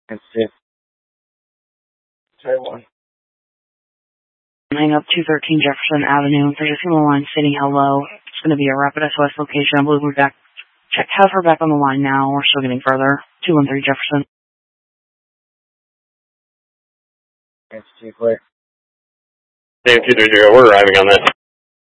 That's it. Try one. Hang up 213 Jefferson Avenue. There's a single line stating hello. It's going to be a rapid SOS location. I believe we're back. Have her back on the line now. We're still getting further. 213 Jefferson. That's too clear. Dave 230, we're arriving on that.